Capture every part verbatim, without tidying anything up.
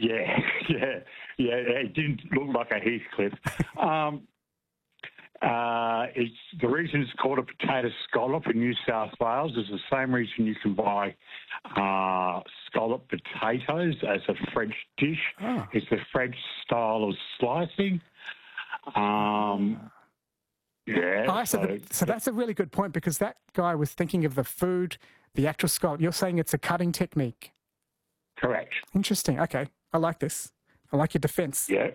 yeah, yeah, yeah. It didn't look like a Heathcliff. um, uh, it's the reason it's called a potato scallop in New South Wales is the same reason you can buy uh, scallop potatoes as a French dish. Oh. It's the French style of slicing. Um, yeah. Oh, so, so, the, so that's a really good point, because that guy was thinking of the food, the actual scallop. You're saying it's a cutting technique. correct. Interesting. Okay. I like this. I like your defence. Yeah.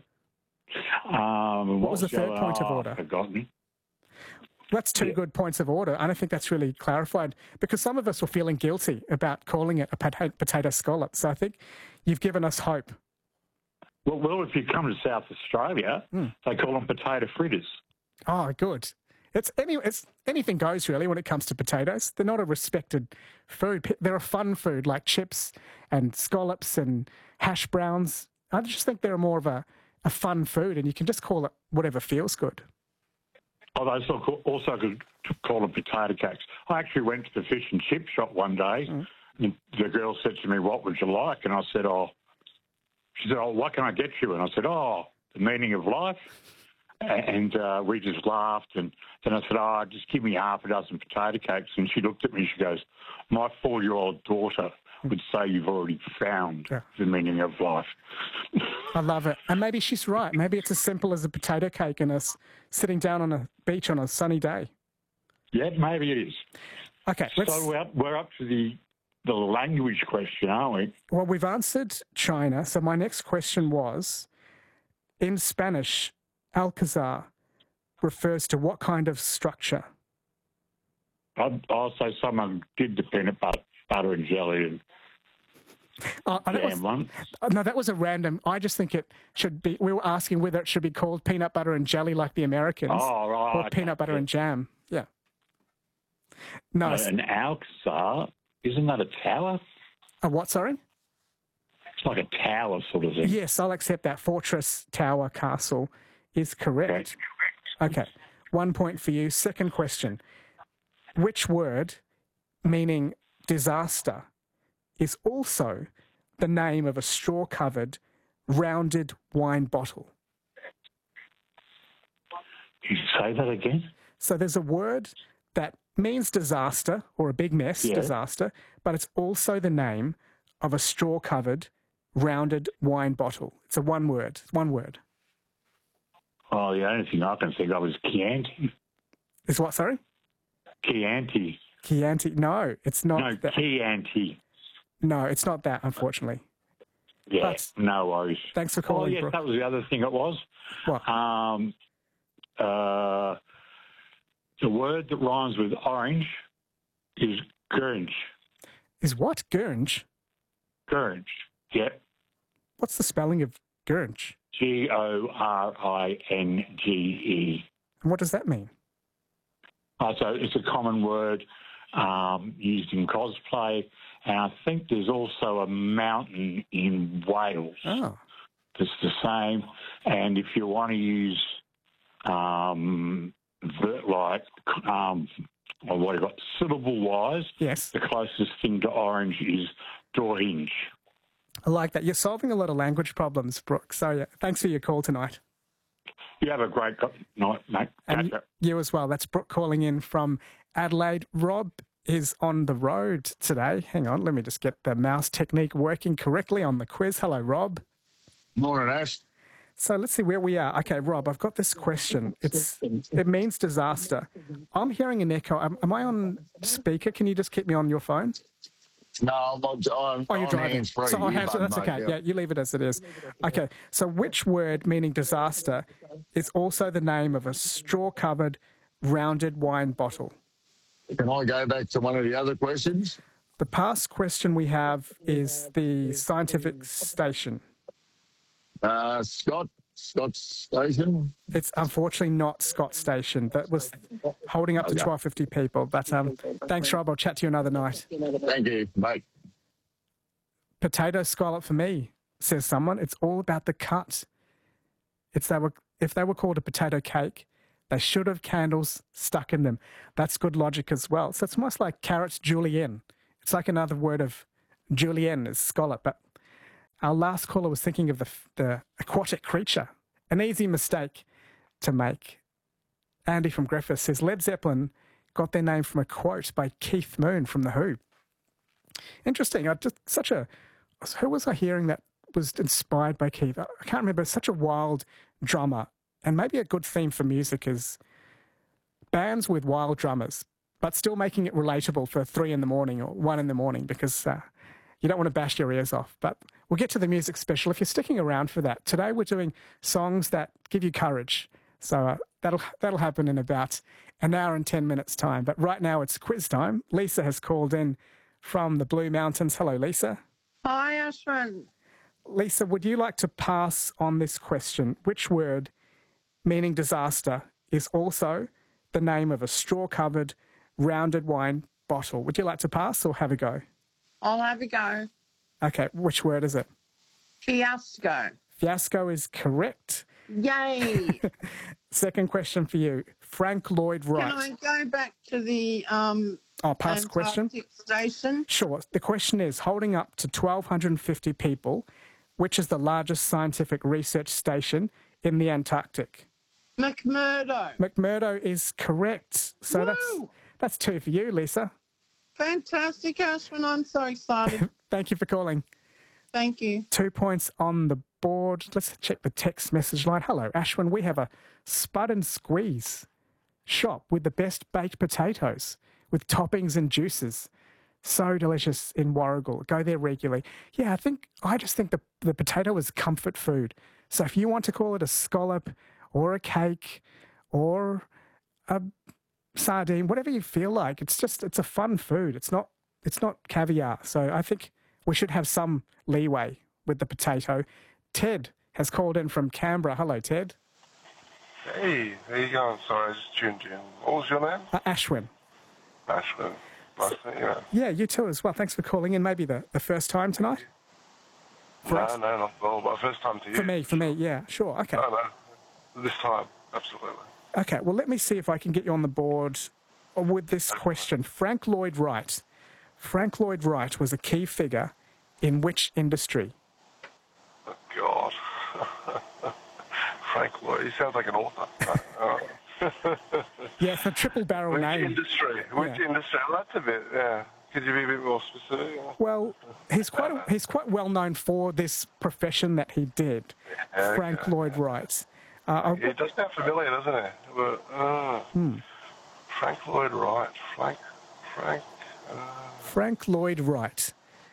Um, What was the third your- point of oh, order? I've forgotten. That's two Yeah. good points of order. And I think that's really clarified, because some of us were feeling guilty about calling it a pota- potato scallop. So I think you've given us hope. Well, well, if you come to South Australia, Mm. they call them potato fritters. Oh, good. It's any it's anything goes really when it comes to potatoes. They're not a respected food. P- They're a fun food, like chips and scallops and hash browns. I just think they're more of a, a fun food, and you can just call it whatever feels good. Oh, they also call, also could call them potato cakes. I actually went to the fish and chip shop one day, Mm. and the girl said to me, "What would you like?" And I said, "Oh," she said, "Oh, what can I get you?" And I said, "Oh, the meaning of life." And uh, we just laughed, and then I said, "Oh, just give me half a dozen potato cakes." And she looked at me and she goes, "My four-year-old daughter would say you've already found Yeah. the meaning of life." I love it. And maybe she's right. Maybe it's as simple as a potato cake and us sitting down on a beach on a sunny day. Yeah, maybe it is. Okay, let's... So we're up, we're up to the the language question, aren't we? Well, we've answered China. So my next question was, in Spanish, Alcazar refers to what kind of structure? I'd, I'll say someone did the peanut butter, butter and jelly and Uh, that was, jam one. uh, no, that was a random. I just think it should be. We were asking whether it should be called peanut butter and jelly like the Americans, Oh, right. or okay. peanut butter Yeah. and jam. Yeah. No, Uh, it's- An Alcazar, isn't that a tower? a what? Sorry. It's like a tower sort of thing. Yes, I'll accept that. Fortress, tower, castle is correct. Okay, one point for you. Second question: which word, meaning disaster, is also the name of a straw-covered, rounded wine bottle? Can you say that again? So there's a word that means disaster or a big mess, Yeah. disaster, but it's also the name of a straw-covered, rounded wine bottle. It's a one word, one word. Oh, the only thing I can think of is Chianti. Is what, sorry? Chianti. Chianti. No, it's not No, that. Chianti. No, it's not that, unfortunately. Yeah, But- no worries. Thanks for Oh, calling, yes, Brooke. that was the other thing it was. What? Um, uh, the word that rhymes with orange is gurge. Is what? Gurge? Gurge. Yeah. What's the spelling of gurge? G O R I N G E. And what does that mean? Uh, so it's a common word um, used in cosplay, and I think there's also a mountain in Wales Oh, that's the same. And if you want to use um, the, like um, or what have you got syllable-wise, yes. the closest thing to orange is orange. I like that. You're solving a lot of language problems, Brooke. So, yeah, thanks for your call tonight. You have a great co- night, mate. And Catch up. you as well. That's Brooke calling in from Adelaide. Rob is on the road today. Hang on, let me just get the mouse technique working correctly on the quiz. Hello, Rob. Morning, Ash. So let's see where we are. Okay, Rob, I've got this question. It's It means disaster. I'm hearing an echo. Am, am I on speaker? Can you just keep me on your phone? No, I'm, I'm, Oh, you're I'm driving. hands-free. So, oh, You hands button, that's mate, okay. Yeah, you leave it as it is. Okay, so which word, meaning disaster, is also the name of a straw-covered, rounded wine bottle? Can I go back to one of the other questions? The past question we have is the scientific station. Uh, Scott, Scott Station. It's unfortunately not Scott Station. That was holding up to Okay. twelve fifty people. But um, thanks, Rob. I'll chat to you another night. Thank you, mate. Potato scallop for me, says someone. It's all about the cut. It's they were if they were called a potato cake, they should have candles stuck in them. That's good logic as well. So it's almost like carrots julienne. It's like another word of julienne is scallop, but Our last caller was thinking of the, the aquatic creature. An easy mistake to make. Andy from Griffith says Led Zeppelin got their name from a quote by Keith Moon from The Who. Interesting. I just such a who was I hearing that was inspired by Keith? I can't remember. Such a wild drummer, and maybe a good theme for music is bands with wild drummers, but still making it relatable for three in the morning or one in the morning because uh, you don't want to bash your ears off. But we'll get to the music special if you're sticking around for that. Today we're doing songs that give you courage. So uh, that'll that'll happen in about an hour and ten minutes time. But right now it's quiz time. Lisa has called in from the Blue Mountains. Hello, Lisa. Hi, Ashwin. Lisa, would you like to pass on this question? Which word, meaning disaster, is also the name of a straw-covered, rounded wine bottle? Would you like to pass or have a go? I'll have a go. Okay, which word is it? Fiasco. Fiasco is correct. Yay. Second question for you. Frank Lloyd Wright. Can I go back to the um, Oh, pass question? Antarctic station? Sure. The question is, holding up to one thousand two hundred fifty people, which is the largest scientific research station in the Antarctic? McMurdo. McMurdo is correct. So Woo! that's that's two for you, Lisa. Fantastic, Ashwin. I'm so excited. Thank you for calling. Thank you. Two points on the board. Let's check the text message line. Hello, Ashwin. We have a Spud and Squeeze shop with the best baked potatoes with toppings and juices. So delicious in Warragul. Go there regularly. Yeah, I think I just think the the potato is comfort food. So if you want to call it a scallop or a cake or a sardine, whatever you feel like, it's just it's a fun food. It's not it's not caviar. So I think we should have some leeway with the potato. Ted has called in from Canberra. Hello, Ted. Hey, how you going? Sorry, I just tuned in. What was your name? Uh, Ashwin. Ashwin. Nice to meet you. Yeah, you too as well. Thanks for calling in. Maybe the, the first time tonight? For No, us? no, not at all. But first time to you. For me, for me, yeah, sure. Okay. No, no. This time, absolutely. Okay, well, let me see if I can get you on the board with this question. Frank Lloyd Wright. Frank Lloyd Wright was a key figure in which industry? Oh, God. Frank Lloyd. He sounds like an author. uh, Yeah, it's a triple barrel Which name. industry? Which Yeah. industry? Well, that's a bit, yeah. Could you be a bit more specific? Well, he's quite he's quite well known for this profession that he did, Yeah, Frank okay. Lloyd Wright. Uh, He does sound familiar, doesn't he? But, uh, Hmm. Frank Lloyd Wright. Frank, Frank, uh, Frank Lloyd Wright.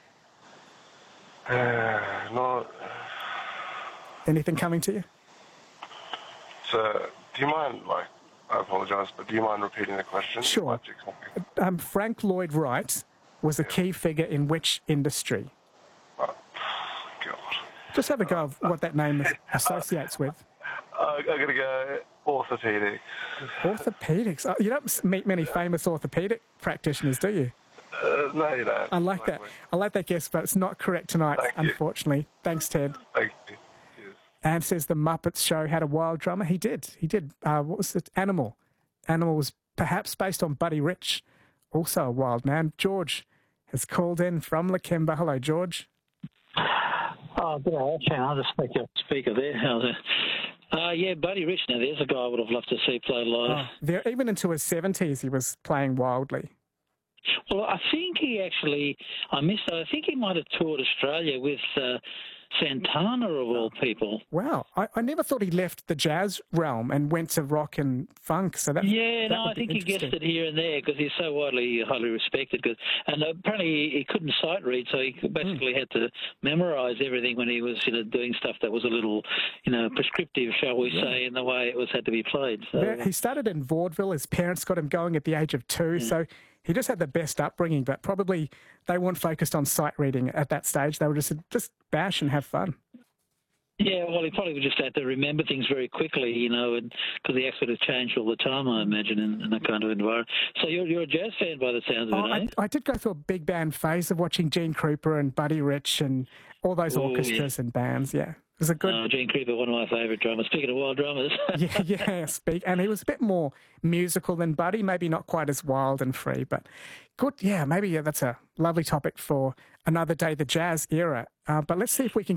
uh, not... Anything coming to you? So, do you mind, like, I apologise, but do you mind repeating the question? Sure. Like, exactly. Um, Frank Lloyd Wright was a key figure in which industry? Oh, God. Just have a go of what that name associates with. Uh, I'm going to go orthopedics. Orthopedics. Oh, you don't meet many famous orthopedic practitioners, do you? Uh, no, you don't. I like that. I like that guess, but it's not correct tonight, Thank you. unfortunately. Thanks, Ted. Thank you. Cheers. And says the Muppets show had a wild drummer. He did. He did. Uh, what was it? Animal. Animal was perhaps based on Buddy Rich, also a wild man. George has called in from Lakemba. Hello, George. Oh, good afternoon. I'll just make a speaker there. How's it? Uh, yeah, Buddy Rich. Now, there's a guy I would have loved to see play live. Oh, there, even into his seventies, he was playing wildly. Well, I think he actually, I missed, I think he might have toured Australia with uh, Santana, of all people. Wow. I, I never thought he left the jazz realm and went to rock and funk. So that, Yeah, that no, would I be think he gets interesting. it here and there because he's so widely, highly respected. Cause, and apparently he, he couldn't sight read, so he basically Hmm. had to memorise everything when he was, you know, doing stuff that was a little, you know, prescriptive, shall we say, in the way it was had to be played. So, Yeah, he started in vaudeville. His parents got him going at the age of two. So he just had the best upbringing, but probably they weren't focused on sight reading at that stage. They were just just bash and have fun. Yeah, well, he probably just had to remember things very quickly, you know, because the acts would have changed all the time, I imagine, in, in that kind of environment. So you're, you're a jazz fan by the sounds of Oh, it, eh? I, I did go through a big band phase of watching Gene Krupa and Buddy Rich and all those Ooh, orchestras and bands. Yeah, it was a good. Oh, Gene Krupa, one of my favourite drummers. Speaking of wild drummers. yeah, yeah, speak. And he was a bit more musical than Buddy, maybe not quite as wild and free, but good. Yeah, maybe yeah, that's a lovely topic for another day, the jazz era. Uh, but let's see if we can